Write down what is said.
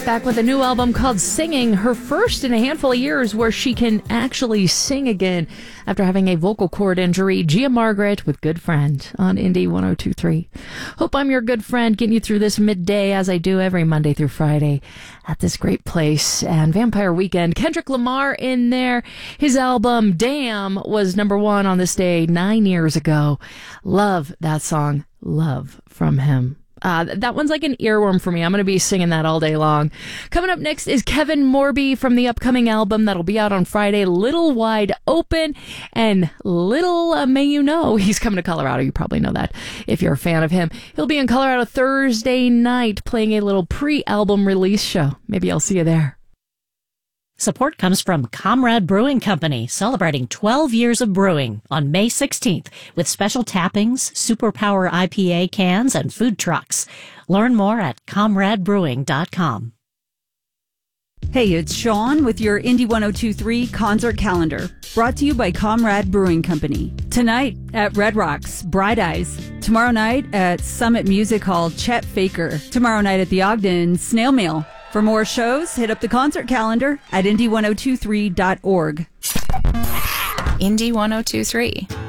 back with a new album called Singing, her first in a handful of years where she can actually sing again after having a vocal cord injury. Gia Margaret with Good Friend on Indie 102.3. Hope I'm your good friend, getting you through this midday as I do every Monday through Friday at this great place. And Vampire Weekend, Kendrick Lamar in there. His album Damn was #1 on this day 9 years ago. Love that song. Love from him. That one's like an earworm for me. I'm going to be singing that all day long. Coming up next is Kevin Morby from the upcoming album that'll be out on Friday, Little Wide Open. And little may you know, he's coming to Colorado. You probably know that if you're a fan of him. He'll be in Colorado Thursday night playing a little pre-album release show. Maybe I'll see you there. Support comes from Comrade Brewing Company, celebrating 12 years of brewing on May 16th with special tappings, Superpower IPA cans, and food trucks. Learn more at comradebrewing.com. Hey, it's Sean with your Indie 102.3 concert calendar, brought to you by Comrade Brewing Company. Tonight at Red Rocks, Bright Eyes. Tomorrow night at Summit Music Hall, Chet Faker. Tomorrow night at the Ogden, Snail Mail. For more shows, hit up the concert calendar at indie1023.org. Indie 102.3.